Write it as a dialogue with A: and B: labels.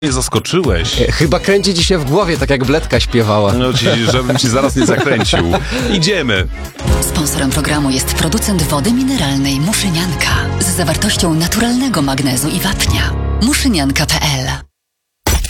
A: mnie zaskoczyłeś.
B: Chyba kręci ci się w głowie, tak jak Bledka śpiewała.
A: No, żebym ci zaraz nie zakręcił. Idziemy.
C: Sponsorem programu jest producent wody mineralnej Muszynianka z zawartością naturalnego magnezu i wapnia. Muszynianka.pl